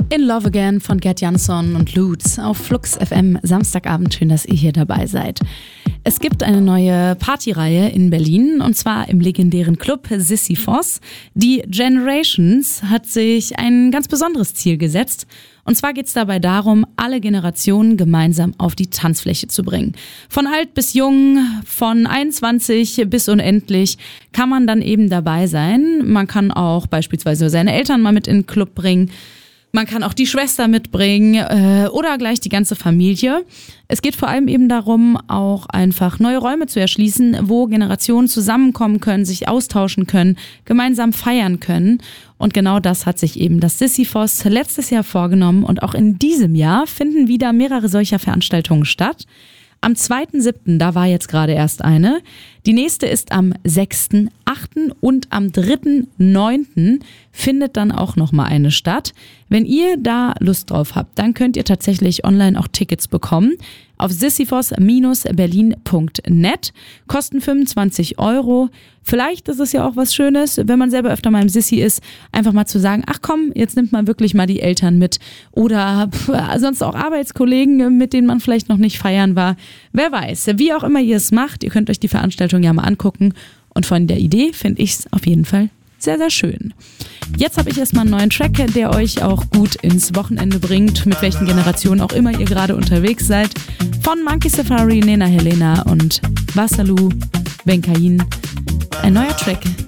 In Love Again von Gerd Jansson und Lutz auf Flux FM. Samstagabend, schön, dass ihr hier dabei seid. Es gibt eine neue Partyreihe in Berlin und zwar im legendären Club Sisyphos. Die Generations hat sich ein ganz besonderes Ziel gesetzt. Und zwar geht es dabei darum, alle Generationen gemeinsam auf die Tanzfläche zu bringen. Von alt bis jung, von 21 bis unendlich kann man dann eben dabei sein. Man kann auch beispielsweise seine Eltern mal mit in den Club bringen. Man kann auch die Schwester mitbringen oder gleich die ganze Familie. Es geht vor allem eben darum, auch einfach neue Räume zu erschließen, wo Generationen zusammenkommen können, sich austauschen können, gemeinsam feiern können. Und genau das hat sich eben das Sisyphos letztes Jahr vorgenommen. Und auch in diesem Jahr finden wieder mehrere solcher Veranstaltungen statt. Am 2.7., da war jetzt gerade erst eine. Die nächste ist am 6.8. und am 3.9. findet dann auch nochmal eine statt. Wenn ihr da Lust drauf habt, dann könnt ihr tatsächlich online auch Tickets bekommen. Auf sisyphos-berlin.net. Kosten 25 €. Vielleicht ist es ja auch was Schönes, wenn man selber öfter mal im Sissi ist, einfach mal zu sagen, ach komm, jetzt nimmt man wirklich mal die Eltern mit. Oder sonst auch Arbeitskollegen, mit denen man vielleicht noch nicht feiern war. Wer weiß, wie auch immer ihr es macht, ihr könnt euch die Veranstaltung ja mal angucken. Und von der Idee finde ich es auf jeden Fall sehr, sehr schön. Jetzt habe ich erstmal einen neuen Track, der euch auch gut ins Wochenende bringt, mit welchen Generationen auch immer ihr gerade unterwegs seid. Von Monkey Safari, Nena Helena und Vasalu Benkain. Ein neuer Track